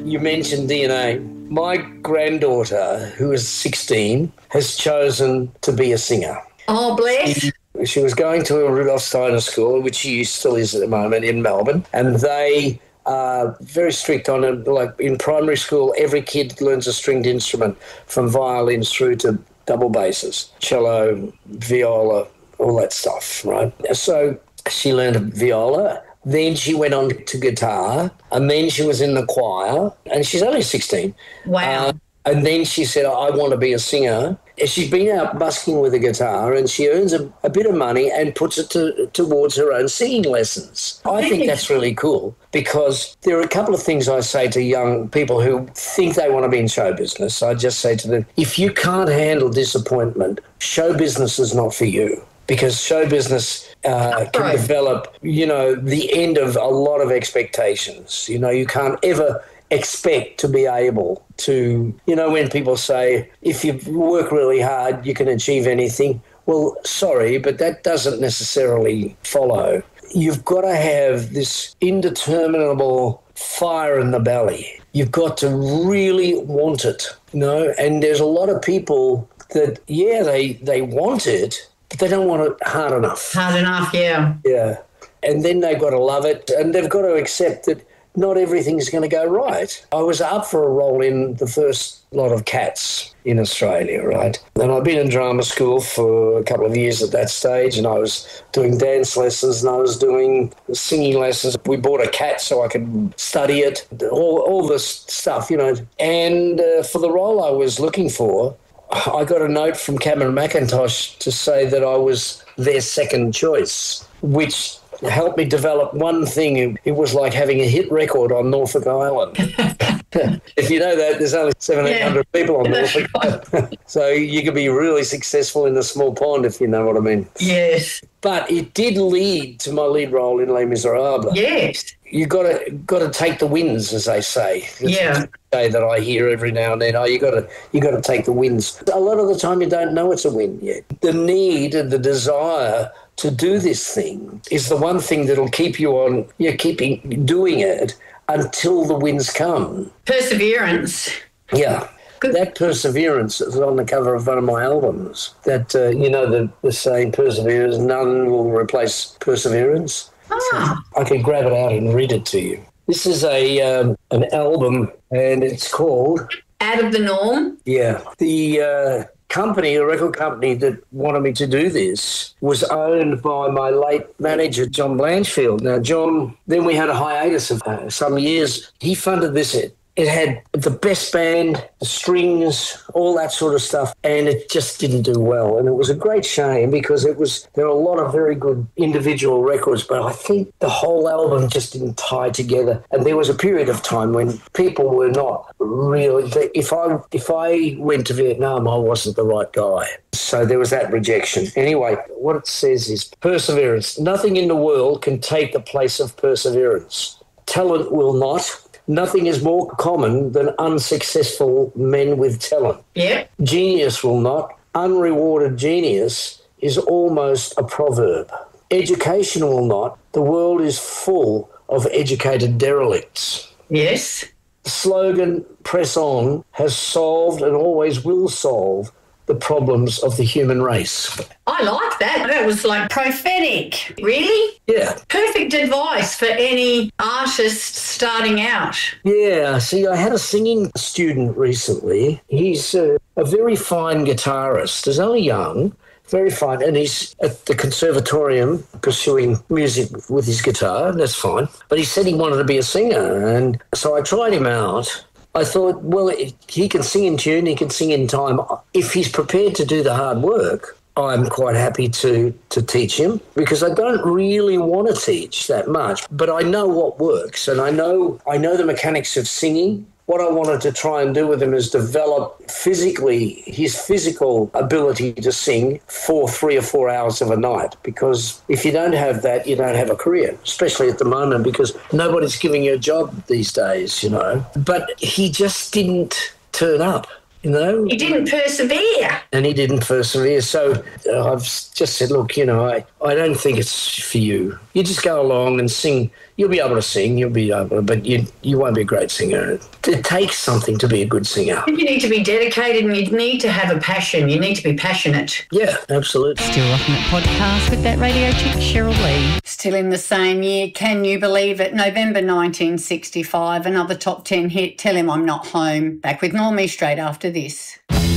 you mentioned DNA. My granddaughter, who is 16, has chosen to be a singer. Oh, bless. She was going to a Rudolf Steiner school, which she still is at the moment in Melbourne, and they are very strict on it. Like in primary school, every kid learns a stringed instrument from violins through to double basses, cello, viola, all that stuff, right? So she learned viola. Then she went on to guitar, and then she was in the choir, and she's only 16. Wow. And then she said, I want to be a singer. She's been out busking with a guitar, and she earns a bit of money and puts it towards her own singing lessons. I think that's really cool, because there are a couple of things I say to young people who think they want to be in show business. I just say to them, if you can't handle disappointment, show business is not for you. Because show business can develop, the end of a lot of expectations. You can't ever expect to be able to, when people say, if you work really hard, you can achieve anything. Well, sorry, but that doesn't necessarily follow. You've got to have this indeterminable fire in the belly. You've got to really want it, and there's a lot of people that, they want it, but they don't want it hard enough. Hard enough, yeah. Yeah. And then they've got to love it, and they've got to accept that not everything's going to go right. I was up for a role in the first lot of Cats in Australia, right? And I'd been in drama school for a couple of years at that stage, and I was doing dance lessons and I was doing singing lessons. We bought a cat so I could study it, all this stuff, And for the role I was looking for, I got a note from Cameron McIntosh to say that I was their second choice, which helped me develop one thing. It was like having a hit record on Norfolk Island. If you know that, there's only 700-800 people on Norfolk Island. So you could be really successful in a small pond, if you know what I mean. Yes. But it did lead to my lead role in Les Miserables. Yes. You got to take the wins, as they say. Yeah. Say that I hear every now and then. You got to take the wins. A lot of the time, you don't know it's a win yet. The need and the desire to do this thing is the one thing that'll keep you on. Keeping doing it until the wins come. Perseverance. Yeah. That perseverance is on the cover of one of my albums. That, the saying, perseverance, none will replace perseverance. Ah. So I can grab it out and read it to you. This is an album, and it's called Out of the Norm. Yeah. The record company that wanted me to do this was owned by my late manager, John Blanchfield. Now, John, then we had a hiatus of some years. He funded this. It had the best band, the strings, all that sort of stuff, and it just didn't do well. And it was a great shame because there were a lot of very good individual records, but I think the whole album just didn't tie together. And there was a period of time when people were not really. If I went to Vietnam, I wasn't the right guy. So there was that rejection. Anyway, what it says is perseverance. Nothing in the world can take the place of perseverance. Talent will not. Nothing is more common than unsuccessful men with talent. Yeah. Genius will not. Unrewarded genius is almost a proverb. Education will not. The world is full of educated derelicts. Yes. The slogan, press on, has solved and always will solve the problems of the human race. I like that. That was like prophetic. Really? Yeah. Perfect advice for any artist starting out. Yeah. See, I had a singing student recently. He's a very fine guitarist. He's only young, very fine, and he's at the conservatorium pursuing music with his guitar, and that's fine. But he said he wanted to be a singer, and so I tried him out. I thought, well, he can sing in tune, he can sing in time. If he's prepared to do the hard work, I'm quite happy to teach him, because I don't really want to teach that much, but I know what works, and I know the mechanics of singing. What I wanted to try and do with him is develop physically his physical ability to sing for 3 or 4 hours of a night, because if you don't have that, you don't have a career, especially at the moment, because nobody's giving you a job these days, But he just didn't turn up. you know. He didn't persevere. And he didn't persevere. So I've just said, look, you know, I don't think it's for you. You just go along and sing. You'll be able to sing, but you won't be a great singer. It takes something to be a good singer. You need to be dedicated and you need to have a passion. You need to be passionate. Yeah, absolutely. Still Rocking It podcast with that radio chick Cheryl Lee. Still in the same year, can you believe it? November 1965, another top 10 hit, Tell Him I'm Not Home. Back with Normie straight after this.